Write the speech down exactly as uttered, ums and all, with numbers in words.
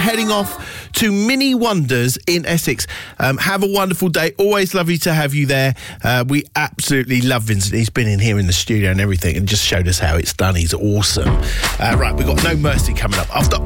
heading off to Mini Wonders in Essex. Um, have a wonderful day. Always lovely to have you there. Uh, we absolutely love Vincent. He's been in here in the studio and everything and just showed us how it's done. He's awesome. Uh, right, we've got No Mercy coming up. After